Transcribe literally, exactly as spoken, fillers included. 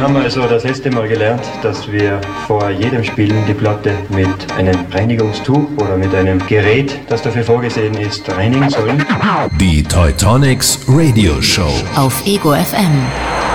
haben wir also das letzte Mal gelernt, dass wir vor jedem Spielen die Platte mit einem Reinigungstuch oder mit einem Gerät, das dafür vorgesehen ist, reinigen sollen. Die Teutonics Radio Show auf Ego F M.